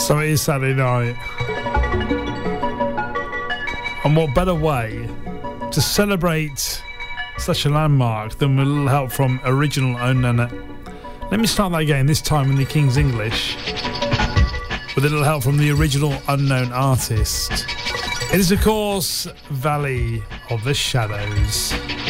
So it is Saturday night. And what better way to celebrate such a landmark than with a little help from original unknown. Let me start that again, this time in the King's English, with a little help from the original unknown artist. It is, of course, Valley of the Shadows.